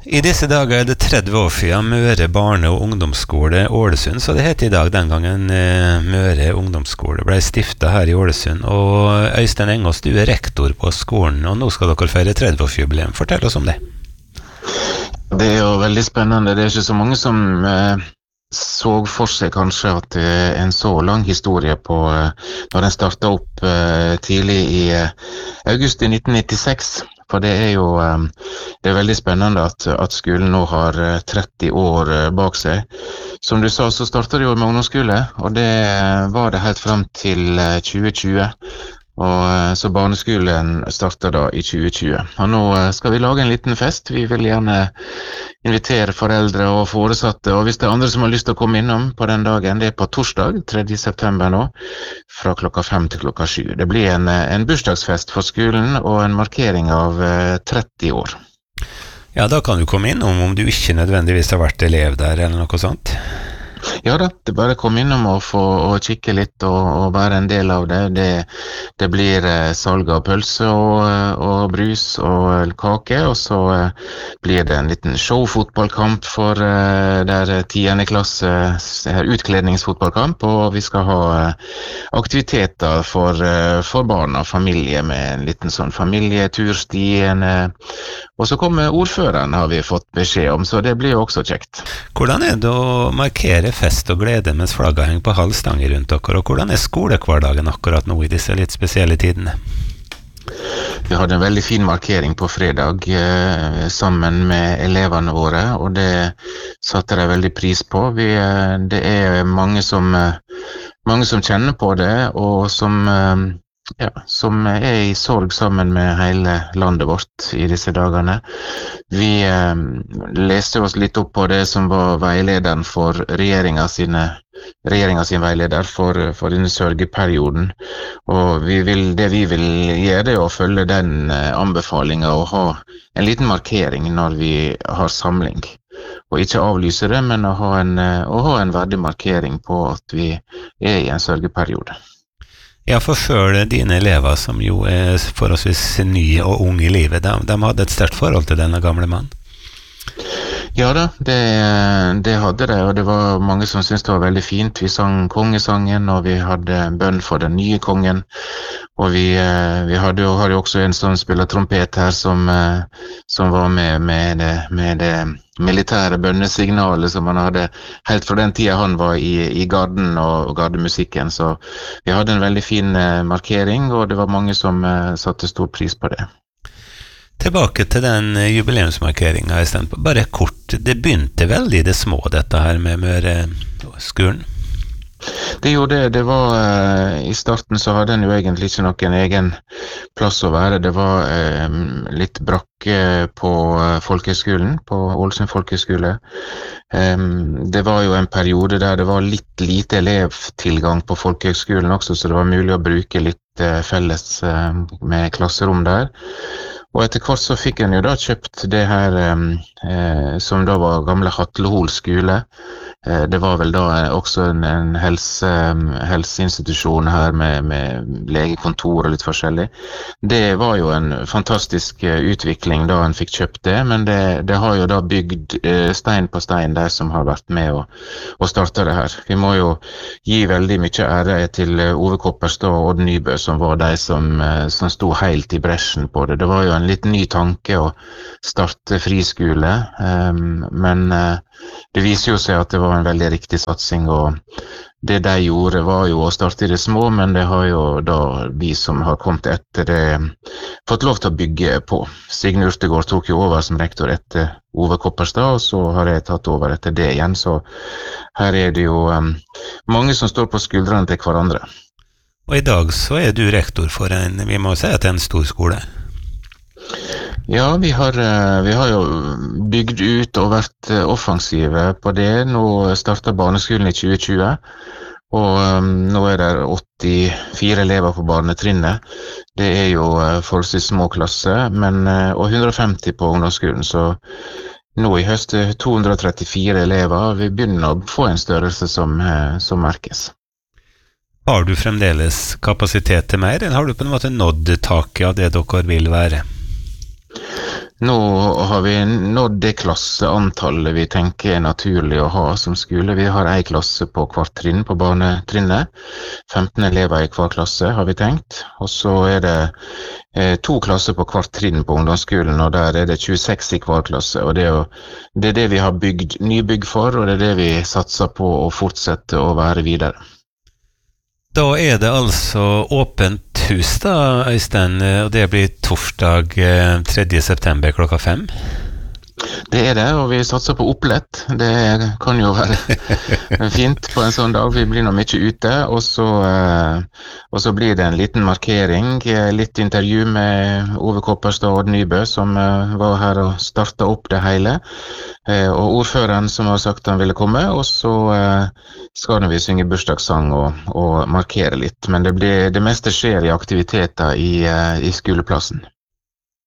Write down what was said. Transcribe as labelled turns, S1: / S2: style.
S1: I disse dager det 30 år siden Møre barne- og ungdomsskole Ålesund, så det heter I dag den gangen Møre ungdomsskole ble stiftet her I Ålesund. Og Øystein Engås, du rektor på skolen, og nå skal dere feire 30-årsjubileum. Fortell oss om det.
S2: Det jo veldig spennende. Det ikke så mange som så for seg kanskje at en så lang historie på når den startet opp tidlig I august I 1996. For det jo det veldig spennende at skolen nå har 30 år bak seg. Som du sa, så startet det jo med ungdomsskole, og det var det helt frem til 2020. Og så barneskolen startet da I 2020. Og nå skal vi lage en liten fest. Vi vil gjerne invitere foreldre og foresatte, og hvis det andre som har lyst til å komme innom på den dagen, det på torsdag, 3. september nå, fra klokka 5 til klokka 7. Det blir en bursdagsfest for skolen og en markering av 30 år.
S1: Ja, da kan du komme innom om du ikke nødvendigvis har vært elev der eller noe sånt.
S2: Ja da, det bare kom innom og få kikke litt og være en del av det. Det blir salg av pølse og brus og kake, og så blir det en liten showfotballkamp for der 10. klasse, utkledningsfotballkamp, og vi skal ha aktiviteter for barn og familie med en liten sånn familietursti, og så kommer ordføreren, har vi fått beskjed om, så det blir jo også kjekt.
S1: Hvordan det å markere fest og glede mens flagget henger på halvstanger rundt dere, og hvordan skolehverdagen akkurat nå I disse litt spesielle tidene?
S2: Vi hadde en veldig fin markering på fredag sammen med elevene våre, og det satte de veldig pris på. Det mange som kjenner på det, og som I sorg sammen med hele landet vårt I disse dagene. Vi leste oss litt opp på det som var veilederen for regjeringen sin veileder for denne sørgeperioden, og det vi vil gjøre det å følge den anbefalingen og ha en liten markering når vi har samling. Og ikke avlyse det, men å ha en verdig markering på at vi I en sørgeperiode.
S1: Ja, for selv dine elever, som jo forholdsvis nye og unge I livet, de hadde et sterkt forhold til denne gamle mannen.
S2: Ja da, det hadde det, og det var mange som syntes det var veldig fint. Vi sang kongesangen, og vi hadde bønn for den nye kongen, og vi har jo også en som spiller trompet her, som var med det militære bønnesignalet som han hadde helt fra den tiden han var I garden og gardemusikken, så vi hadde en veldig fin markering, og det var mange som satte stor pris på det.
S1: Tilbake til den jubileumsmarkeringen I stedet på. Bare kort, det begynte veldig det små dette her med Møre-skolen?
S2: Det gjorde det. Det var I starten så hadde den jo egentlig ikke noen egen plass å være. Det var litt brakke på folkehøgskolen, på Ålesund folkehøgskole. Det var jo en periode der det var litt lite elevtilgang på folkehøgskolen også, så det var mulig å bruke litt felles med klasserom der. Og etter hvert så fikk en jo da kjøpt det her som da var gamle Hatlehol skole. Det var vel da også en helseinstitusjon her med legekontor og litt forskjellig. Det var jo en fantastisk utvikling da en fikk kjøpt det, men det har jo da bygd stein på stein der som har vært med å starte det her. Vi må jo gi veldig mye ære til Ove Kopperstad og Odd Nybø, som var de som sto helt I bresjen på det. Det var jo en litt ny tanke å starte friskole, men det viser jo seg at det var en veldig riktig satsing, og det de gjorde var jo å starte I det små, men det har jo da vi som har kommet etter det fått lov til å bygge på. Signe Urtegård tok jo over som rektor etter Ove Kopperstad, og så har jeg tatt over etter det igjen, så her det jo mange som står på skuldrene til hverandre.
S1: Og I dag så du rektor for vi må si at det en stor skole.
S2: Ja, vi har jo bygd ut og vært offensive på det. Nå startet barneskolen I 2020, og nå det 84 elever på barnetrinnet. Det jo forholdsvis små klasser, og 150 på ungdomsskolen, så nå I høst 234 elever. Vi begynner å få en størrelse som merkes.
S1: Har du fremdeles kapasitet til mer, eller har du på en måte nådd taket av det dere vil være?
S2: Nå har vi nådd det klasseantallet vi tenker er naturlig å ha som skole. Vi har en klasse på hvert trinn på barnetrinnet. 15 elever i hver klasse, har vi tenkt. Og så er det 2 klasser på hvert trinn på ungdomsskolen, og der er det 26 i hver klasse. Og det er det vi har bygd nybygg for, og det er det vi satser på å fortsette å være videre.
S1: Da er det altså åpent hus da, Øystein, og det blir torsdag 3. september klokka 5.
S2: Det er det, og vi satser på opplett. Det kan jo være fint på en sånn dag. Vi blir nå mye ute, og så blir det en liten markering, litt intervju med Ove Kopperstad og Odd Nybø, som var her og startet opp det hele. Og ordføreren som har sagt han ville komme, og så skal vi synge bursdagssang og markere litt. Men det meste skjer i aktiviteter i skoleplassen.